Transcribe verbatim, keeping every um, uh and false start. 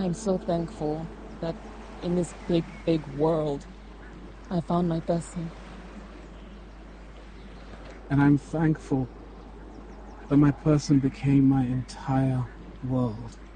I'm so thankful that in this big, big world, I found my person. And I'm thankful that my person became my entire world.